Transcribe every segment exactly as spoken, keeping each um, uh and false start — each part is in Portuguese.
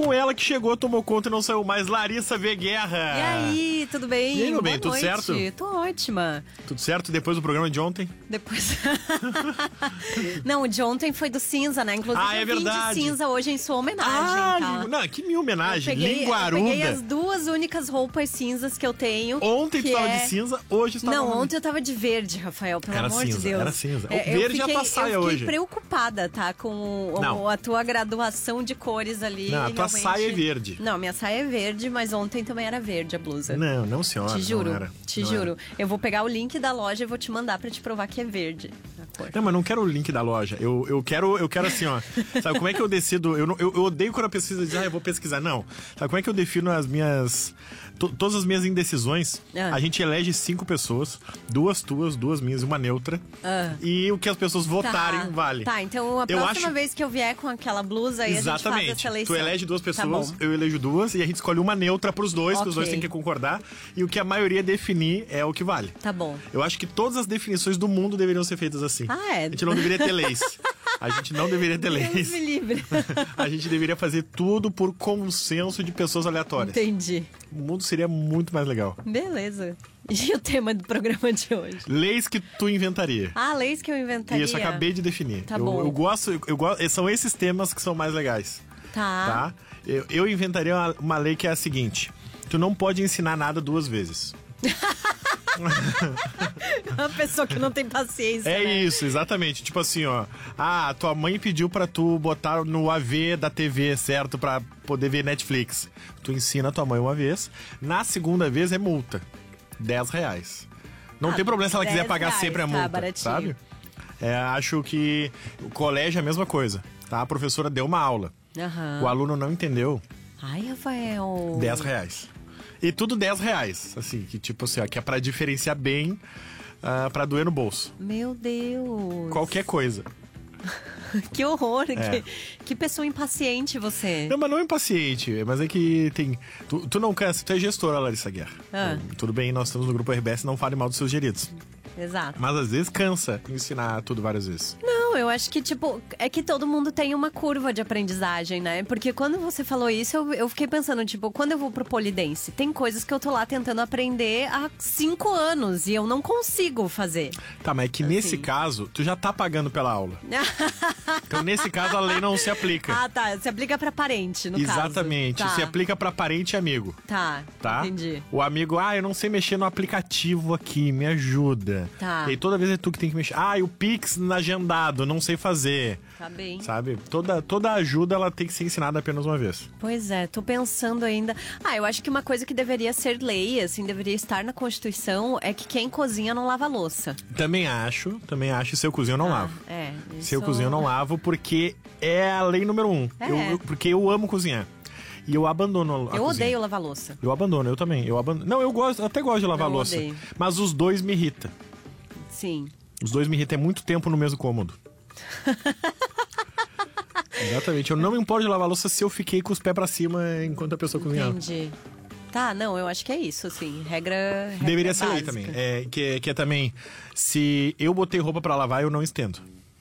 com ela que chegou, tomou conta e não saiu mais, Larissa V. Guerra. E aí, tudo bem? E aí, meu bem, Boa tudo noite. certo? Tô ótima. Tudo certo depois do programa de ontem? Depois... Não, o de ontem foi do cinza, né? Inclusive Ah, é eu vim verdade. de cinza hoje em sua homenagem, Ah, tá? não, que minha homenagem, Eu peguei, eu linguaruda. peguei as duas únicas roupas cinzas que eu tenho. Ontem tu que tava é... de cinza, hoje tu tava... Não, ontem eu tava de verde, Rafael, pelo Era amor cinza, de Deus. era cinza. O É, eu verde é a fiquei- tua saia eu fiquei hoje. preocupada, tá? Com Não. o, a tua graduação de cores ali. Não, a tua realmente- saia é verde. Não, minha saia é verde, mas ontem também era verde a blusa. Não, não senhora. Te juro, não era, te não juro. era. Eu vou pegar o link da loja e vou te mandar pra te provar que é verde a cor. Não, mas não quero o link da loja. Eu, eu quero, eu quero assim, ó. Sabe como é que eu decido? Eu, não- eu, eu odeio quando a pesquisa diz, ah, eu vou pesquisar. Não. Sabe como é que eu defino as minhas. to- todas as minhas indecisões? Ah. A gente elege cinco pessoas, duas tuas, duas minhas e uma neutra. Ah. E o que as pessoas votarem Tá. vale. Tá, então a Eu próxima acho- vez que eu vier com aquela blusa aí a gente faz Exatamente. essa eleição. Tu elege duas Tá pessoas, bom. eu elejo duas, e a gente escolhe uma neutra pros dois, que os dois Ok. têm que concordar. E o que a maioria definir é o que vale. Tá bom. Eu acho que todas as definições do mundo deveriam ser feitas assim. Ah, é? A gente não deveria ter leis. A gente não deveria ter Deus leis. me livre. A gente deveria fazer tudo por consenso de pessoas aleatórias. Entendi. O mundo seria muito mais legal. Beleza. E o tema do programa de hoje? Leis que tu inventaria. Ah, leis que eu inventaria. Isso, acabei de definir. Tá eu, bom. eu gosto, eu, eu gosto, são esses temas que são mais legais. Tá. Tá? Eu, eu inventaria uma, uma lei que é a seguinte: tu não pode ensinar nada duas vezes. Uma pessoa que não tem paciência, É né? isso, exatamente. Tipo assim, ó. Ah, tua mãe pediu pra tu botar no A V da T V, certo? Pra poder ver Netflix. Tu ensina a tua mãe uma vez. Na segunda vez é multa. dez reais. Não Ah, tem problema se ela quiser dez pagar reais, sempre a tá, multa, baratinho. sabe? É, acho que o colégio é a mesma coisa, tá? A professora deu uma aula. Aham. O aluno não entendeu, Ai, Rafael. dez reais. E tudo dez reais, assim, que tipo assim, ó, que é pra diferenciar bem, uh, pra doer no bolso. Meu Deus. Qualquer coisa. Que horror. É. Que, que pessoa impaciente você. Não, mas não é impaciente, mas é que tem... Tu, tu não cansa, tu é gestora, Larissa Guerra. Ah. Então, tudo bem, nós estamos no grupo R B S, não fale mal dos seus geridos. Exato. Mas às vezes cansa ensinar tudo várias vezes. Não, eu acho que, tipo, é que todo mundo tem uma curva de aprendizagem, né? Porque quando você falou isso, eu, eu fiquei pensando, tipo, quando eu vou pro polidense, tem coisas que eu tô lá tentando aprender há cinco anos e eu não consigo fazer. Tá, mas é que Assim. nesse caso, tu já tá pagando pela aula. Então nesse caso a lei não se aplica. Ah, tá. Se aplica pra parente, no caso. Exatamente, Tá. se aplica pra parente e amigo. Tá, Tá? entendi. O amigo, ah, eu não sei mexer no aplicativo aqui, me ajuda. Tá. E aí toda vez é tu que tem que mexer. Ah, e o Pix agendado, não sei fazer. Tá bem. Sabe? Toda, toda ajuda ela tem que ser ensinada apenas uma vez. Pois é, tô pensando ainda. Ah, eu acho que uma coisa que deveria ser lei, assim, deveria estar na Constituição, é que quem cozinha não lava louça. Também acho, também acho, se eu cozinho eu não lavo. É. Se eu isso- cozinho eu não lavo porque é a lei número um. É. Eu, eu- porque eu amo cozinhar. E eu abandono a Eu cozinha. odeio lavar louça. Eu abandono, eu também. Eu abandono. Não, eu gosto, até gosto de lavar Não, louça. odeio. Mas os dois me irritam. Sim. Os dois me irritam. É muito tempo no mesmo cômodo. Exatamente. Eu não me importo de lavar louça se eu fiquei com os pés pra cima enquanto a pessoa cozinhava. Entendi. Tá, não, eu acho que é isso, assim. Regra. regra Deveria ser lei básica. também. É, que, é- que é também, se eu botei roupa pra lavar, eu não estendo.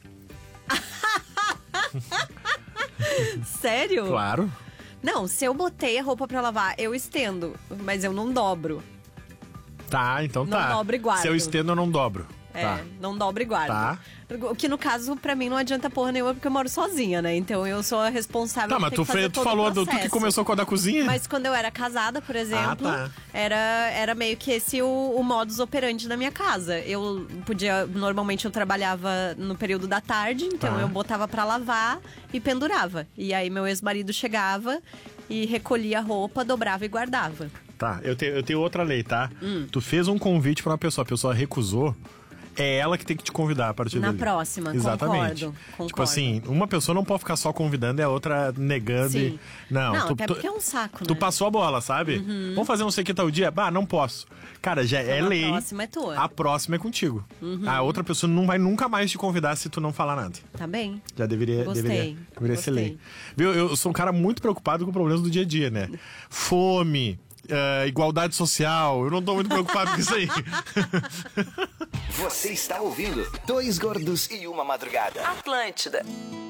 Sério? Claro. Não, se eu botei a roupa pra lavar, eu estendo, mas eu não dobro. Tá, então Não tá. dobro e guardo. Se eu estendo, eu não dobro. É, Tá. não dobro e guardo. Tá. O que no caso, pra mim, não adianta porra nenhuma, porque eu moro sozinha, né? Então eu sou a responsável Tá, por mas ter tu, que fazer fe- tu todo o falou do tu que processo. começou com a da cozinha? Mas quando eu era casada, por exemplo, Ah, tá. era, era meio que esse o, o modus operandi da minha casa. Eu podia, normalmente eu trabalhava no período da tarde, então Tá. eu botava pra lavar e pendurava. E aí meu ex-marido chegava e recolhia a roupa, dobrava e guardava. Tá, eu, te- eu tenho outra lei, tá? Hum. Tu fez um convite pra uma pessoa, a pessoa recusou, é ela que tem que te convidar a partir Na dali. próxima, Exatamente. concordo, concordo. Tipo assim, uma pessoa não pode ficar só convidando e a outra negando. Sim. E... Não, Não, tu, até tu- porque é um saco, Tu né? passou a bola, sabe? Vamos fazer não sei o que tal dia? Bah, não posso. Cara, já é Então, a lei. próxima é tua. A próxima é contigo. A outra pessoa não vai nunca mais te convidar se tu não falar nada. Tá bem? Já deveria, Gostei, deveria, deveria ser gostei. lei. Viu? Eu sou um cara muito preocupado com problemas do dia a dia, né? Fome, eh, igualdade social. Eu não tô muito preocupado com isso aí. Você está ouvindo Dois Gordos e Uma Madrugada. Atlântida.